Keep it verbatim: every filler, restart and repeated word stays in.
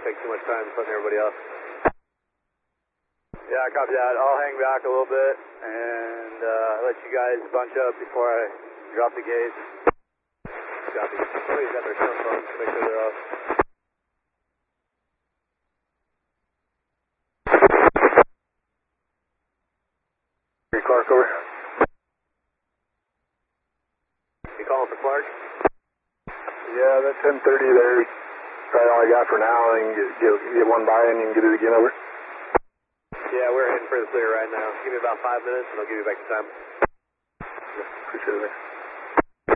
take too much time putting everybody up. Yeah, copy that. I'll hang back a little bit and uh, let you guys bunch up before I drop the gate. Copy. Somebody's got their cell phones to make sure they're off. Clark over. You calling for Clark? Yeah, that ten thirty there is probably all I got for now. I can get, get, get one by and you can get it again over. Yeah, we're heading for the clear right now. Give me about five minutes and I'll give you back the time. Appreciate it.